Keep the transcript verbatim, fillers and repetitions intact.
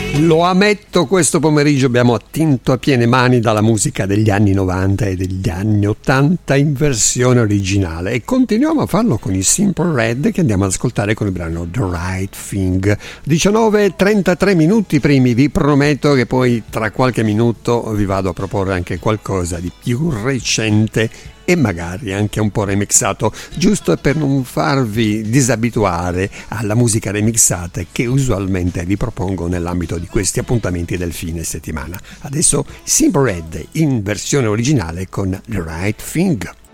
Lo ammetto, questo pomeriggio abbiamo attinto a piene mani dalla musica degli anni novanta e degli anni ottanta in versione originale e continuiamo a farlo con i Simple Red, che andiamo ad ascoltare con il brano The Right Thing. diciannove e trentatré minuti primi, vi prometto che poi tra qualche minuto vi vado a proporre anche qualcosa di più recente e magari anche un po' remixato, giusto per non farvi disabituare alla musica remixata che usualmente vi propongo nell'ambito di questi appuntamenti del fine settimana. Adesso Simple Red in versione originale con The Right Thing.